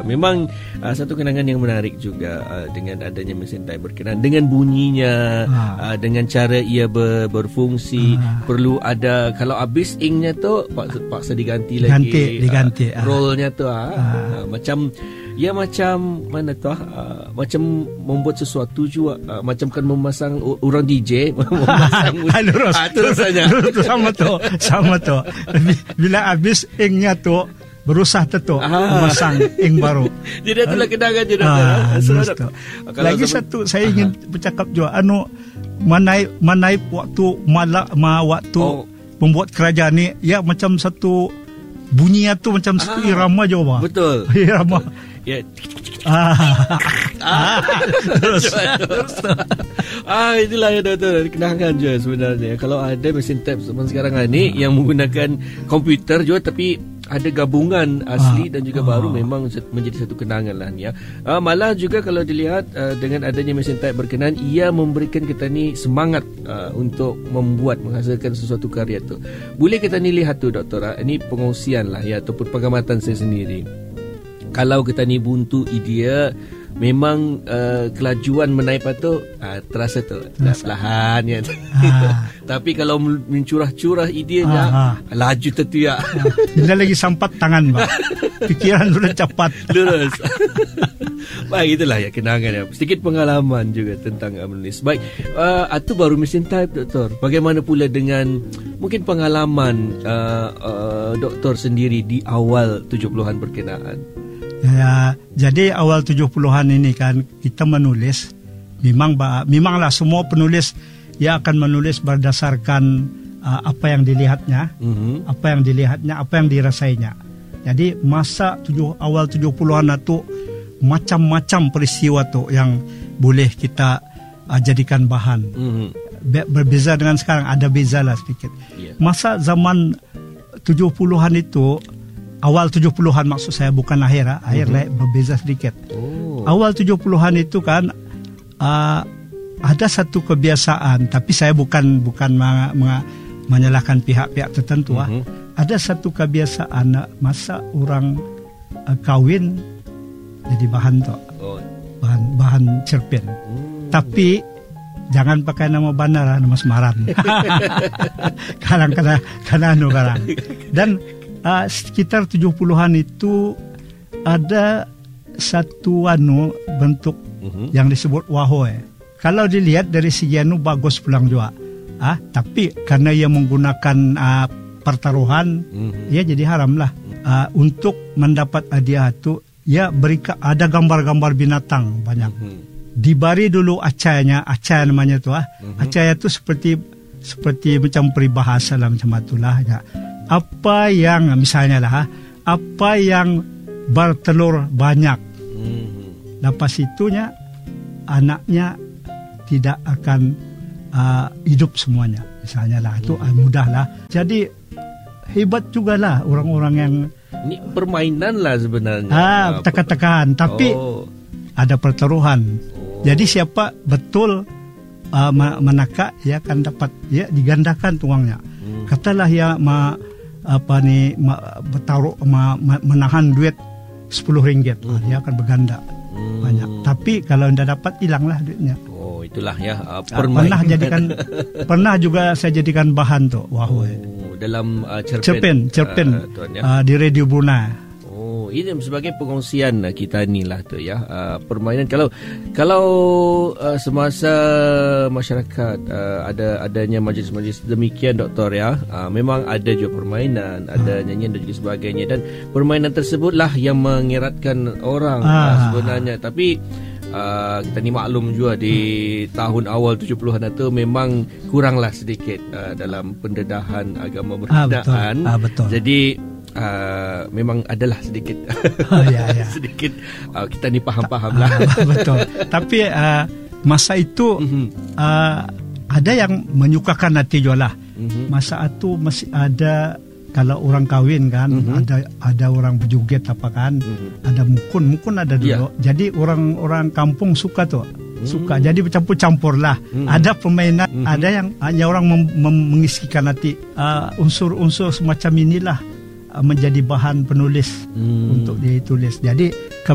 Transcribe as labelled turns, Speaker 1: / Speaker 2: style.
Speaker 1: Memang satu kenangan yang menarik juga dengan adanya mesin type berkenaan dengan bunyinya, dengan cara ia berfungsi. Perlu ada, kalau habis inknya tu paksa diganti lagi.
Speaker 2: Diganti.
Speaker 1: Rollnya tu macam ia macam mana tu macam membuat sesuatu juga, macam kan memasang orang DJ memasang terus saja. Sama tu. Bila habis inknya tu berusaha memasang ink baru. Jadi itulah kenangan je
Speaker 2: Lagi satu saya ingin bercakap juga, menaip waktu waktu membuat kerajaan ni, ya macam satu bunyinya tu macam satu irama juga.
Speaker 1: Betul.
Speaker 2: Irama.
Speaker 1: Ya.
Speaker 2: Terus.
Speaker 1: Itulah ya doktor, kenangan je sebenarnya. Kalau ada mesin type zaman sekarang ni yang menggunakan komputer juga, tapi ada gabungan asli dan juga baru, memang menjadi satu kenangan lah ni ya. Malah juga kalau dilihat dengan adanya mesin type berkenaan, ia memberikan kita ni semangat untuk menghasilkan sesuatu karya tu. Boleh kita ni lihat tu doktor, ini pengungsian lah ya, ataupun pengamatan saya sendiri. Kalau kita ni buntu idea, memang kelajuan menaip tu terasa tu perlahan ya. Tapi kalau mencurah-curah idenya, laju tertiak.
Speaker 2: Bila lagi sampat tangan, Pak. Pikiran sudah cepat.
Speaker 1: Lurus. Baik, itulah ya kenangan ya. Sedikit pengalaman juga tentang menulis. Baik, itu baru mesin type doktor. Bagaimana pula dengan mungkin pengalaman doktor sendiri di awal 70-an berkenaan?
Speaker 2: Ya, jadi awal 70-an ini kan kita menulis, memanglah semua penulis ia akan menulis berdasarkan apa yang dilihatnya, apa yang dirasainya. Jadi masa awal 70-an itu macam-macam peristiwa tu yang boleh kita jadikan bahan. Berbeza dengan sekarang, ada beza lah sedikit. Masa zaman 70-an itu, awal 70-an maksud saya, bukan akhir lah, berbeza sedikit. Awal 70-an itu kan ada satu kebiasaan, tapi saya bukan menyalahkan pihak-pihak tertentu. Ada satu kebiasaan masa orang kawin jadi bahan tu, bahan cerpen. Tapi jangan pakai nama bandar, nama semaran. Kadang. Dan sekitar 70-an itu ada satu bentuk yang disebut wahoe. Kalau dilihat dari segi bagus pulang juga. Tapi karena ia menggunakan pertaruhan, ia jadi haram lah. Untuk mendapat hadiah itu, ia ada gambar-gambar binatang banyak. Dibari dulu acaya namanya tu. Acaya itu seperti macam peribahasa lah, macam itulah ya. Apa yang misalnya lah, apa yang bertelur banyak, lepas itunya anaknya tidak akan hidup semuanya, misalnya lah. Itu mudah lah. Jadi hebat juga lah orang-orang yang
Speaker 1: ini permainan lah sebenarnya.
Speaker 2: Teka-tekaan, tapi ada pertaruhan. Jadi siapa betul menakak, ia akan dapat, ya digandakan uangnya. Katalah ya bertaruh menahan duit RM10, dia akan berganda banyak. Tapi kalau tidak dapat, hilanglah duitnya.
Speaker 1: Itulah ya
Speaker 2: pernah juga saya jadikan bahan tu
Speaker 1: dalam
Speaker 2: cerpen di Radio Brunei.
Speaker 1: Ini sebagai pengungsian kita ni lah tu ya, permainan. Kalau semasa masyarakat adanya majlis-majlis demikian doktor ya, memang ada juga permainan, ada nyanyian dan juga sebagainya, dan permainan tersebutlah yang mengeratkan orang sebenarnya. Tapi kita ni maklum juga di tahun awal 70-an itu memang kuranglah sedikit dalam pendedahan agama berkenaan.
Speaker 2: Betul.
Speaker 1: Jadi memang adalah sedikit sedikit kita ni faham lah.
Speaker 2: Betul. Tapi masa itu ada yang menyukakan hati juga lah. Masa itu masih ada, kalau orang kahwin kan, ada orang berjoget apa kan, ada mukun ada dulu. Jadi orang kampung suka tu. Suka. Jadi bercampur-campur lah. Ada permainan, ada yang hanya orang mengisikan hati. Unsur-unsur semacam inilah menjadi bahan penulis untuk ditulis. Jadi